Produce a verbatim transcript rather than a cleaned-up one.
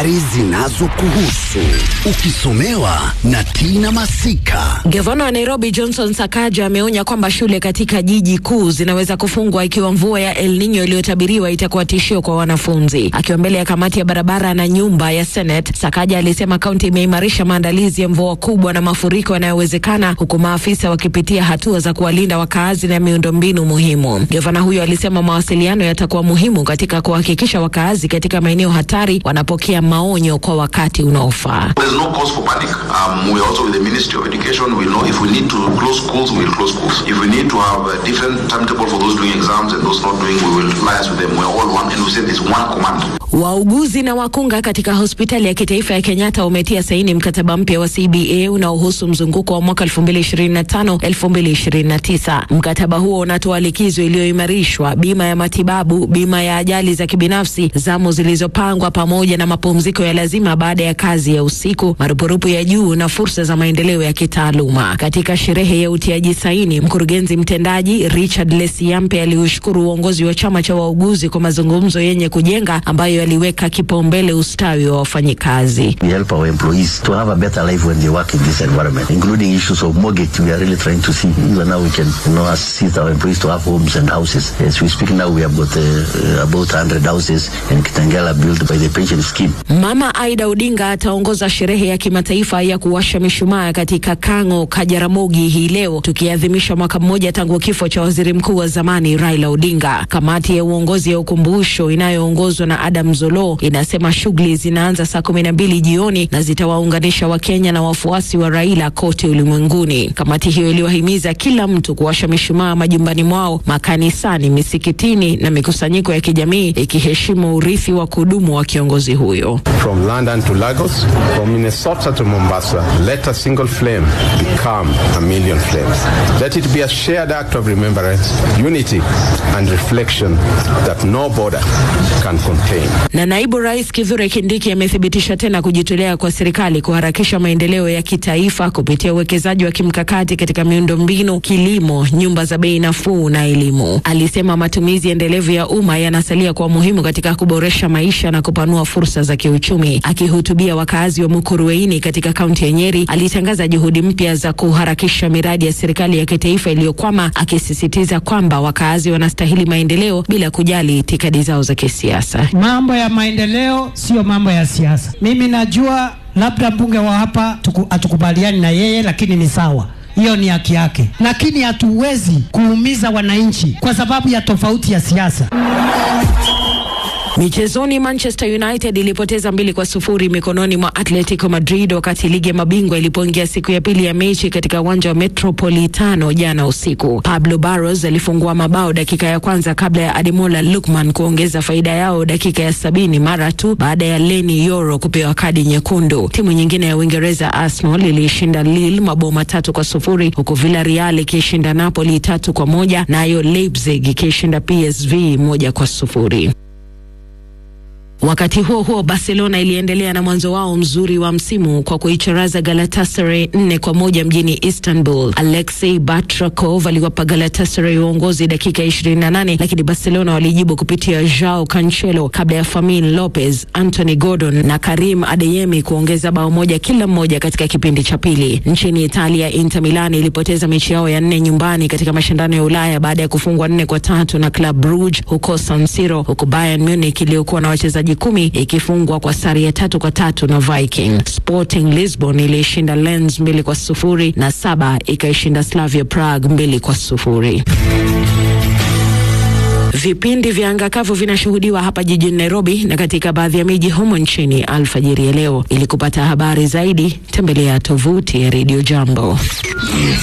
habari zinazokuhusu, ukisomewa na Tina Masika. Gavana wa Nairobi Johnson Sakaja ameonya kwamba shule katika jiji kuu zinaweza kufungwa ikiwa mvua ya El Nino iliyotabiriwa itakuwa tishio kwa wanafunzi. Akiwa mbele ya kamati ya barabara na nyumba ya Senate, Sakaja alisema kaunti imeimarisha maandalizi ya mvua kubwa na mafuriko yanayowezekana, huku maafisa wakipitia hatua za kuwalinda wakaazi na miundombinu muhimu. Gavana huyo alisema mawasiliano yatakuwa muhimu katika kuhakikisha wakaazi katika maeneo hatari wanapokea maonyo kwa wakati unaofaa. There's no cause for panic. Um, we also with the Ministry of Education, we know if we need to close schools, we'll close schools. If we need to have a different timetable for those doing exams and those not doing, we will liaise with them. We're all one, and we say there's one command. Wauguzi na wakunga katika hospitali ya kitaifa ya Kenyatta umetia saini mkataba mpya wa C B A unaohusu mzunguko wa mwaka elfu mbili ishirini na tano elfu mbili ishirini na tisa. Mkataba huo unatoa likizo iliyoimarishwa, bima ya matibabu, bima ya ajali za kibinafsi, zamu zilizopangwa pamoja na mapumziko ya lazima baada ya kazi ya usiku, marupurupu ya juu na fursa za maendeleo ya kitaaluma. Katika sherehe ya utiaji saini, mkurugenzi mtendaji Richard Lesiampe aliushukuru uongozi wa chama cha wauguzi kwa mazungumzo yenye kujenga ambayo yaliweka kipaumbele ustawi wa wafanyikazi. We help our employees to have a better life when they work in this environment, including issues of mortgage. We are really trying to see even now we can, you know, assist our employees to have homes and houses. As we speak now, we have got uh, about one hundred houses in Kitengela built by the pension scheme. Mama Aida Odinga ataongoza sherehe ya kimataifa ya kuwasha mishumaa katika Kang'o Kajaramogi hii leo, tukiadhimisha mwaka mmoja tangu kifo cha waziri mkuu wa zamani Raila Odinga. Kamati ya uongozi ya ukumbusho inayoongozwa na Adam Zolo inasema shughuli zinaanza saa kumi na mbili jioni na zitawaunganisha Wakenya na wafuasi wa Raila kote ulimwenguni. Kamati hiyo iliwahimiza kila mtu kuwasha mishumaa majumbani mwao, makanisani, misikitini na mikusanyiko ya kijamii, ikiheshimu urithi wa kudumu wa kiongozi huyo. From London to Lagos, from Minnesota to Mombasa, let a single flame become a million flames. Let it be a shared act of remembrance, unity and reflection that no border can contain. Na naibu rais Kithure Kindiki amethibitisha tena kujitolea kwa serikali kuharakisha maendeleo ya kitaifa kupitia uwekezaji wa kimkakati katika miundombinu, kilimo, nyumba za bei nafuu na elimu. Alisema matumizi endelevu ya umma yanasalia kwa muhimu katika kuboresha maisha na kupanua fursa za kiuchumi. Akihutubia wakazi wa Mukurweini katika kaunti ya Nyeri, alitangaza juhudi mpya za kuharakisha miradi ya serikali ya kitaifa iliyokwama, akisisitiza kwamba wakazi wanastahili maendeleo bila kujali itikadi zao za kisiasa. Mambo ya maendeleo sio mambo ya siasa. Mimi najua labda mbunge wa hapa hatukubaliani na yeye, lakini ni sawa. Hiyo ni haki yake. Lakini hatuwezi kuumiza wananchi kwa sababu ya tofauti ya siasa. Michezoni, Manchester United ilipoteza mbili kwa sufuri mikononi mwa Atletico Madrid wakati ligi ya mabingwa ilipoingia siku ya pili ya mechi katika uwanja wa Metropolitano jana usiku. Pablo Barros alifungua mabao dakika ya kwanza kabla ya Ademola Lookman kuongeza faida yao dakika ya sabini mara tu baada ya Leny Yoro kupewa kadi nyekundu. Timu nyingine ya Uingereza, Arsenal, ilishinda Lille mabao matatu kwa sufuri huku Villarreal ikishinda Napoli tatu kwa moja, nayo Leipzig ikishinda P S V moja kwa sufuri. Wakati huo huo, Barcelona iliendelea na mwanzo wao mzuri wa msimu kwa kuicharaza Galatasaray nne kwa moja mjini Istanbul. Alexei Batrakov aliwapa Galatasaray uongozi dakika ishirini na nane, lakini Barcelona walijibu kupitia Joao Cancelo kabla ya Fermin Lopez, Anthony Gordon na Karim Adeyemi kuongeza bao moja kila mmoja katika kipindi cha pili. Nchini Italia, Inter Milan ilipoteza mechi yao ya nne nyumbani katika mashindano ya Ulaya baada ya kufungwa nne kwa tatu na Club Brugge huko San Siro, huku Bayern Munich iliyokuwa na wachezaji kumi ikifungwa kwa sare ya tatu kwa tatu na Viking. Sporting Lisbon ilishinda Lens mbili kwa sufuri na Saba ikaishinda Slavia Prague mbili kwa sufuri. Vipindi vya angakavu vinashuhudiwa hapa jijini Nairobi na katika baadhi ya miji humo nchini alfajiri ya leo. Ili kupata habari zaidi, tembelea tovuti ya Radio Jambo.